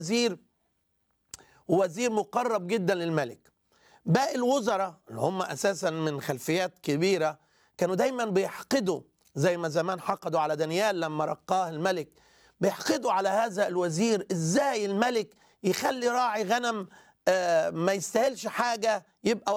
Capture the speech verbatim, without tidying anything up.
وزير ووزير مقرب جدا للملك. باقي الوزراء اللي هم اساسا من خلفيات كبيره كانوا دايما بيحقدوا، زي ما زمان حقدوا على دانيال لما رقاه الملك، بيحقدوا على هذا الوزير. ازاي الملك يخلي راعي غنم آه ما يستاهلش حاجه يبقى